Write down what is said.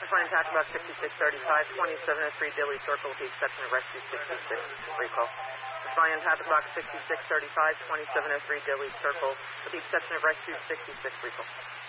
Flying Taxi Box 6635, 2703 Dilly Circle with the exception of Rescue 66. Recall. Flying Taxi Box 6635, 2703 Dilly Circle with the exception of Rescue 66. Recall.